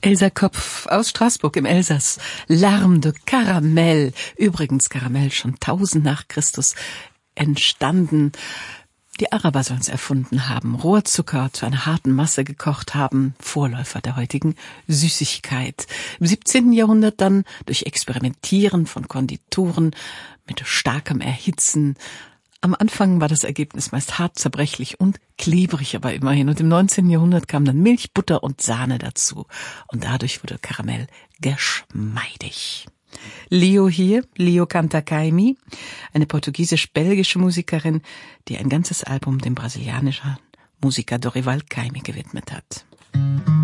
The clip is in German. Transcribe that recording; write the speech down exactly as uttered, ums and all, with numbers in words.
Elsa Kopf aus Straßburg im Elsass. Larme de Karamell. Übrigens Karamell schon tausend nach Christus entstanden. Die Araber sollen es erfunden haben, Rohrzucker zu einer harten Masse gekocht haben, Vorläufer der heutigen Süßigkeit. Im siebzehnten Jahrhundert dann durch Experimentieren von Konditoren mit starkem Erhitzen. Am Anfang war das Ergebnis meist hart, zerbrechlich und klebrig, aber immerhin. Und im neunzehnten Jahrhundert kam dann Milch, Butter und Sahne dazu. Und dadurch wurde Karamell geschmeidig. Leo hier, Leo Cantacaymi, eine portugiesisch-belgische Musikerin, die ein ganzes Album dem brasilianischen Musiker Dorival Caymmi gewidmet hat.